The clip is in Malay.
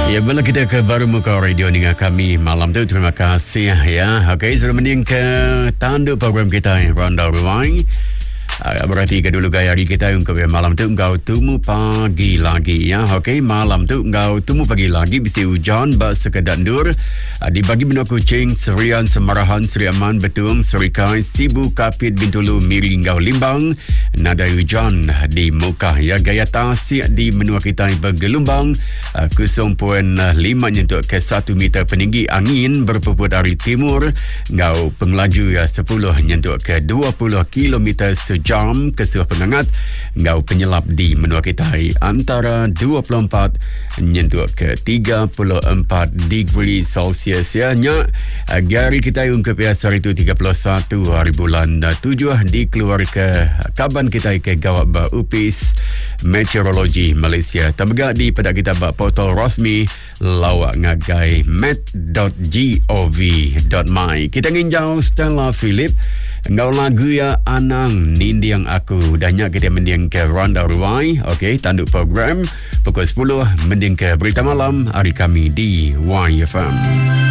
Ya, bila kita ke baru muka radio dengan kami malam tu, terima kasih ya. Okey, sudah mending ke tanduk program kita Ronda Rewind. Berarti ke dulu gaya hari kita untuk malam tu engkau temu pagi lagi ya. Okey, malam tu engkau temu pagi lagi bisi hujan bak sekedar dur di bagi benua Kuching, Serian, Semarahan, Seri Aman, Betung, Serikai, Sibu, Kapit, Bintulu, Miri, Ngau Limbang. Nada hujan di muka ya. Gaya tasik di benua kita bergelombang 0.5 nyentuh ke 1 meter peninggi. Angin berpuput dari timur. Ngau pengelaju ya 10 nyentuh ke 20 km sejam. Kesuh pengangat ngau penyelap di menua kita antara 24 nyentuh ke 34 degree Celsius ya. Nya gari kita ungkap ya hari itu 31 hari bulan 7 dikeluar ke kaban kita ke gawat ba UPIS Meteorologi Malaysia. Tambah di pada kita ba portal rasmi lawak ngagai met.gov.my. Kita nginjau Stella Philip ngau lagu ya Anang Nindiang Aku. Danyak kita mending ke Ronda Ruai. Okey, tanduk program pukul 10 mending ke berita malam hari kami di YFM.